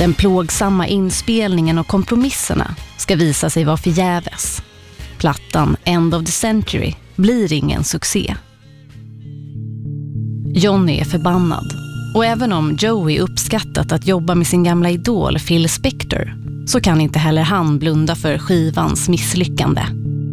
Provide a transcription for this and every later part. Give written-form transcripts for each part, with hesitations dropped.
Den plågsamma inspelningen och kompromisserna ska visa sig vara förgäves. Plattan End of the Century blir ingen succé. Johnny är förbannad, och även om Joey uppskattat att jobba med sin gamla idol Phil Spector så kan inte heller han blunda för skivans misslyckande.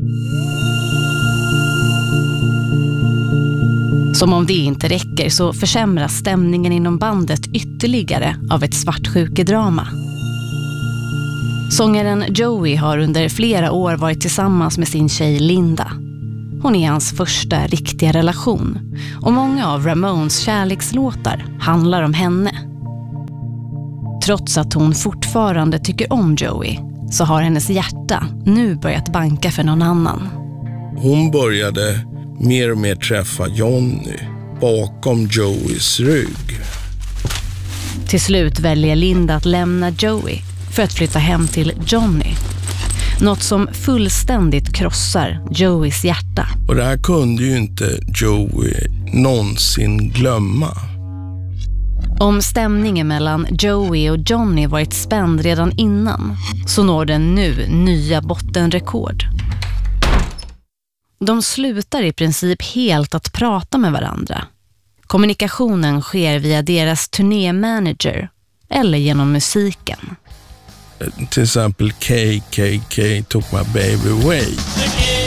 Som om det inte räcker så försämras stämningen inom bandet ytterligare av ett svartsjukedrama. Sångaren Joey har under flera år varit tillsammans med sin tjej Linda. Hon är hans första riktiga relation, och många av Ramones kärlekslåtar handlar om henne. Trots att hon fortfarande tycker om Joey så har hennes hjärta nu börjat banka för någon annan. Hon började mer och mer träffa Johnny bakom Joeys rygg. Till slut väljer Linda att lämna Joey för att flytta hem till Johnny. Något som fullständigt krossar Joeys hjärta. Och det här kunde ju inte Joey någonsin glömma. Om stämningen mellan Joey och Johnny varit spänd redan innan så når den nu nya bottenrekord. De slutar i princip helt att prata med varandra. Kommunikationen sker via deras turnémanager eller genom musiken. Till exempel KKK Took My Baby Away.